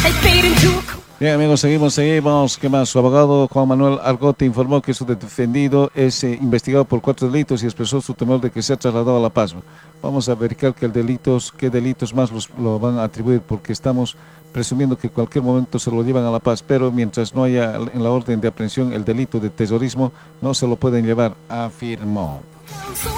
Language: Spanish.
Bien, amigos, seguimos. ¿Qué más? Su abogado Juan Manuel Argote informó que su defendido es investigado por 4 delitos y expresó su temor de que sea trasladado a La Paz. Vamos a verificar qué delitos más lo van a atribuir, porque estamos presumiendo que en cualquier momento se lo llevan a La Paz, pero mientras no haya en la orden de aprehensión el delito de terrorismo, no se lo pueden llevar, afirmó.